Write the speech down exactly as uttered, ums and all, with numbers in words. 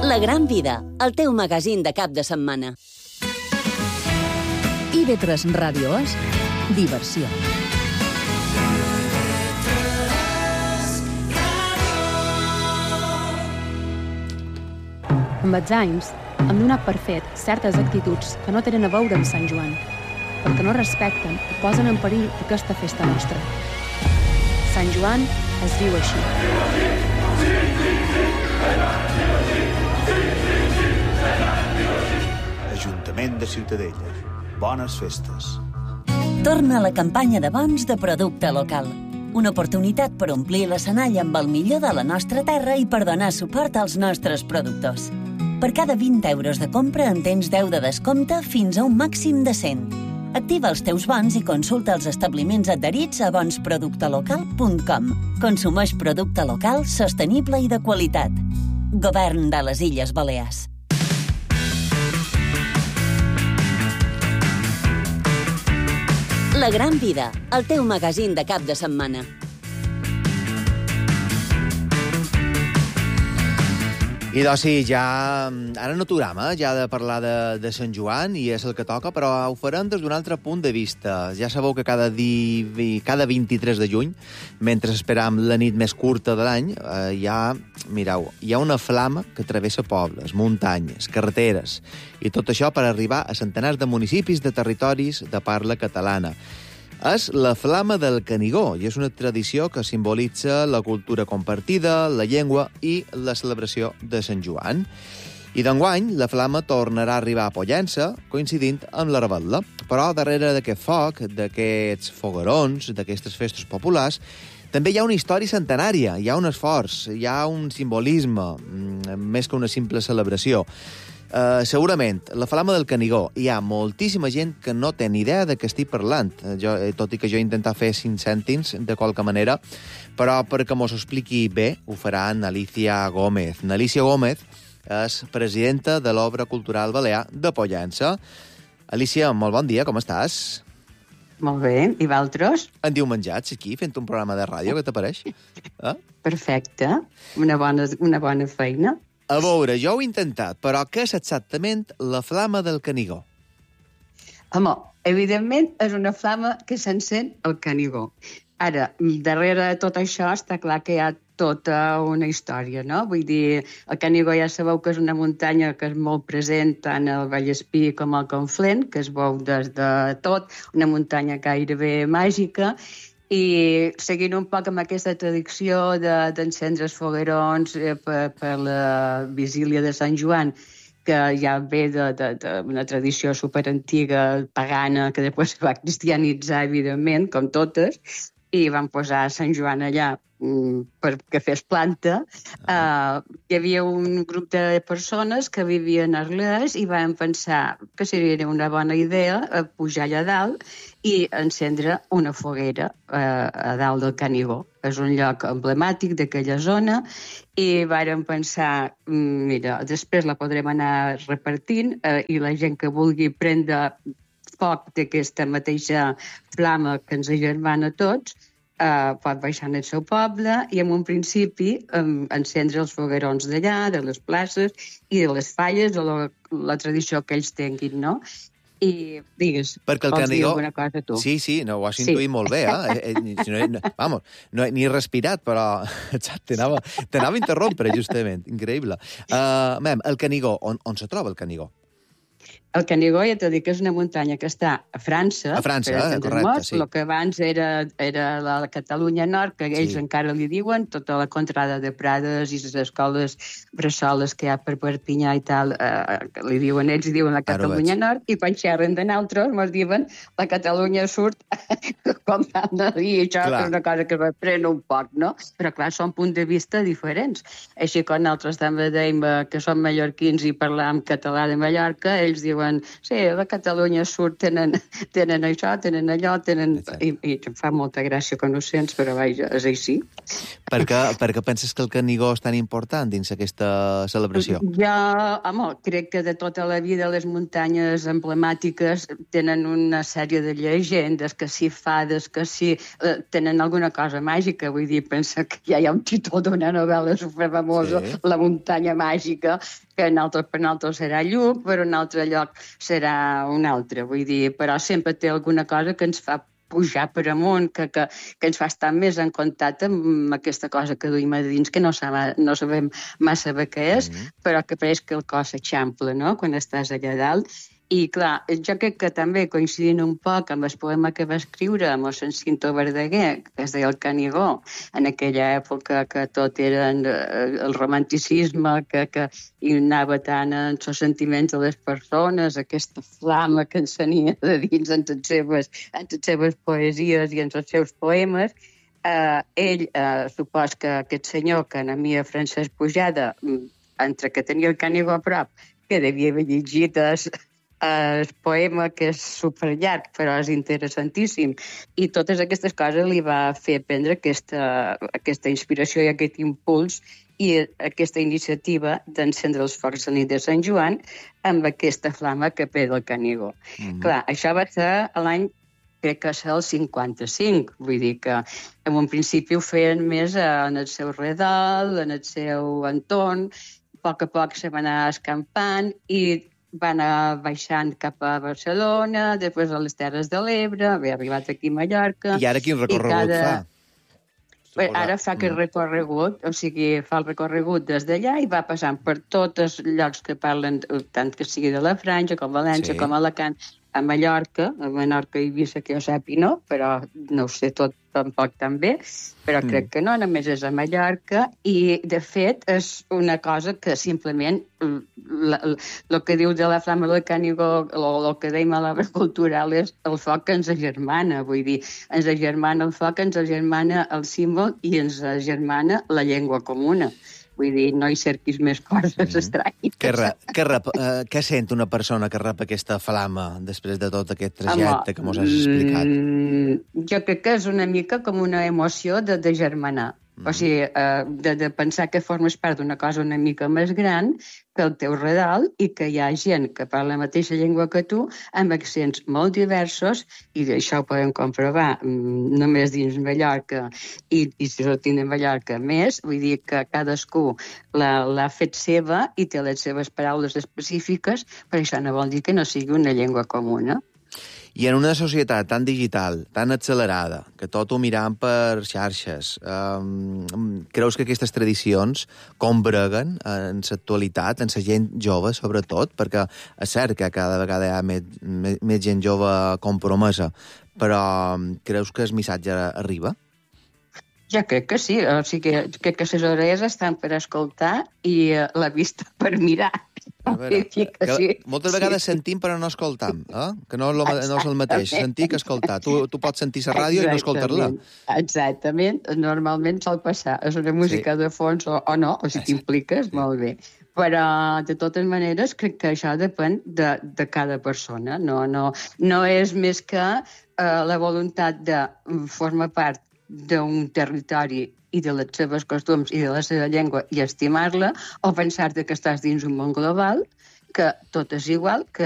La Gran Vida, el teu magazín de cap de setmana. I V tres Ràdio és diversió. Amb els anys, hem donat per fet certes actituds que no tenen a veure amb Sant Joan, perquè no respecten i posen en perill aquesta festa nostra. Sant Joan es diu així. Ajuntament de Ciutadella. Bones festes. Torna a la campanya de bons de producte local. Una oportunitat per omplir l'escenari amb el millor de la nostra terra i per donar suport als nostres productors. Per cada vint euros de compra en tens deu de descompte fins a un màxim de cent. Activa els teus bons i consulta els establiments adherits a bons producte local punt com. Consumeix producte local, sostenible i de qualitat. Govern de les Illes Balears. La Gran Vida, el teu magazín de cap de setmana. I doncs sí, ja... Ara no aturam, eh? Ja de parlar de, de Sant Joan, i és el que toca, però ho farem des d'un altre punt de vista. Ja sabeu que cada, di... cada vint-i-tres de juny, mentre esperam la nit més curta de l'any, eh, hi ha, mireu, hi ha una flama que travessa pobles, muntanyes, carreteres, i tot això per arribar a centenars de municipis de territoris de parla catalana. És la Flama del Canigó, i és una tradició que simbolitza la cultura compartida, la llengua i la celebració de Sant Joan. I d'enguany, la Flama tornarà a arribar a Pollença, coincidint amb la Revetlla. Però darrere d'aquest foc, d'aquests foguerons, d'aquestes festes populars, també hi ha una història centenària, hi ha un esforç, hi ha un simbolisme, més que una simple celebració. Uh, segurament, la Flama del Canigó, hi ha moltíssima gent que no té ni idea de què estic parlant, jo, tot i que jo he intentat fer cinc cèntims de qualque manera, però perquè mos ho expliqui bé, ho farà Alicia Gómez. Alicia Gómez és presidenta de l'Obra Cultural Balear de Pollença. Alicia, molt bon dia, com estàs? Molt bé, i vosaltres? En diu menjats aquí, fent un programa de ràdio, què t'apareix? Eh? Perfecte, una bona, una bona feina. A veure, jo ho he intentat, però què és exactament la Flama del Canigó? Home, evidentment és una flama que s'encén al Canigó. Ara, darrere de tot això està clar que hi ha tota una història, no? Vull dir, el Canigó ja sabeu que és una muntanya que és molt present tant al Vallespí com al Conflent, que es veu des de tot, una muntanya gairebé màgica, i seguint un poc amb aquesta tradició d'encendre els foguerons eh, per, per la vigília de Sant Joan, que ja ve d'una tradició superantiga, pagana, que després va cristianitzar, evidentment, com totes, i van posar Sant Joan allà perquè fes planta. Uh, hi havia un grup de persones que vivien a Arles i van pensar que seria una bona idea pujar allà dalt i encendre una foguera uh, a dalt del Canigó. És un lloc emblemàtic d'aquella zona i vàrem pensar, mira, després la podrem anar repartint uh, i la gent que vulgui prendre foc d'aquesta mateixa flama que ens agermana a tots, Uh, pot baixar en el seu poble i en un principi um, encendre els foguerons d'allà, de les places i de les falles o la, la tradició que ells tinguin, no? I digues, perquè el vols Canigó... dir alguna cosa tu? Sí, sí, no, ho has intuït sí. molt bé, eh? No, no, vamos, no, ni he respirat, però exacte, t'anava a interrompre, justament, increïble. Uh, mem, el Canigó, on, on se troba el Canigó? El Canigó, ja t'ho dic, que és una muntanya que està a França. A França, eh? Correcte, mort, sí. El que abans era, era la Catalunya Nord, que ells sí. encara li diuen, tota la contrada de Prades i les escoles bressoles que hi ha per Perpinyà i tal, eh, li diuen ells, i diuen la Catalunya Nord, i quan xerren de nosaltres, ens diuen la Catalunya Sud, com vam de dir, això clar. És una cosa que reprèn un poc, no? Però clar, són punts de vista diferents. Així com nosaltres també dèiem que som mallorquins i parlàvem català de Mallorca, ells diuen sí, la Catalunya Sud tenen, tenen això, tenen allò, tenen... I, i em fa molta gràcia que no ho sents, però vaja, és així. Per què, per què penses que el Canigó és tan important dins aquesta celebració? Jo, home, crec que de tota la vida les muntanyes emblemàtiques tenen una sèrie de llegendes, que si fades, que si eh, tenen alguna cosa màgica. Vull dir, pensa que ja hi ha un títol d'una novel·la superfamosa, sí. La muntanya màgica, que nosaltres, per nosaltres serà Lluc, per un altre lloc serà un altre, vull dir, però sempre té alguna cosa que ens fa pujar per amunt, que, que, que ens fa estar més en contacte amb aquesta cosa que duim a dins, que no, sabem, no sabem massa bé què és, mm-hmm. però que pareix que el cos s'eixampla, no?, quan estàs allà dalt. I, clar, jo crec que també coincidint un poc amb el poema que va escriure mossèn Cinto Verdaguer, que es deia El Canigó, en aquella època que tot era el romanticisme, que, que hi anava tant en els sentiments de les persones, aquesta flama que encenia de dins en les seves, en les seves poesies i en els seus poemes. Eh, ell, eh, supos que aquest senyor, que anemia Francesc Pujada, entre que tenia el Canigó a prop, que devia haver llegit es, el poema, que és superllarg, però és interessantíssim. I totes aquestes coses li va fer prendre aquesta, aquesta inspiració i aquest impuls i aquesta iniciativa d'encendre els focs la nit de Sant Joan amb aquesta flama que ve del Canigó. Mm-hmm. Clar, això va ser l'any, crec que és el cinquanta-cinc, vull dir que en un principi ho feien més en el seu redol, en el seu entorn, a poc a poc se va anar escampant i va anar baixant cap a Barcelona, després a les Terres de l'Ebre, havia arribat aquí a Mallorca... I ara quin recorregut cada... fa? Bé, ara fa aquest recorregut, o sigui, fa el recorregut des d'allà i va passant per tots els llocs que parlen, tant que sigui de la Franja, com València, sí. com Alacant, a Mallorca, a Menorca i Eivissa, que jo sàpiga no, però no ho sé tot tampoc també, però mm. crec que no, només és a Mallorca, i de fet és una cosa que simplement el que diu de la flama del Canigó, el que dèiem a l'obra cultural és el foc que ens agermana, vull dir, ens agermana el foc, ens agermana el símbol i ens agermana la llengua comuna. Vull dir, no hi cerquis més coses mm-hmm. estranyes. Què, rep, què, rep, eh, què sent una persona que rep aquesta flama després de tot aquest trajecte Home, que mos has explicat? Mm, jo crec que és una mica com una emoció de, de germanar. Mm. O sigui, eh, de, de pensar que formes part d'una cosa una mica més gran que el teu redol i que hi ha gent que parla la mateixa llengua que tu amb accents molt diversos i això ho podem comprovar mm, només dins Mallorca i, i si sortim de Mallorca més, vull dir que cadascú l'ha fet seva i té les seves paraules específiques, però això no vol dir que no sigui una llengua comuna. I en una societat tan digital, tan accelerada, que tot ho mirant per xarxes, um, creus que aquestes tradicions combreguen en l'actualitat, en la gent jove, sobretot? Perquè és cert que cada vegada hi ha més, més, més gent jove compromesa, però creus que el missatge arriba? Jo crec que sí, o sigui, crec que les orelles estan per escoltar i la vista per mirar. Veure, que sí. Moltes vegades sí. sentim però no escoltam, eh? Que no, lo, no és el mateix, sentir que escoltar. Tu, tu pots sentir la ràdio i no escoltar-la. Exactament, normalment sol passar. És una música sí. de fons o, o no, o si t'impliques, sí. molt bé. Però, de totes maneres, crec que això depèn de, de cada persona. No, no, no és més que eh, la voluntat de formar part d'un territori i de les seves costums i de la seva llengua i estimar-la, o pensar que estàs dins un món global, que tot és igual, que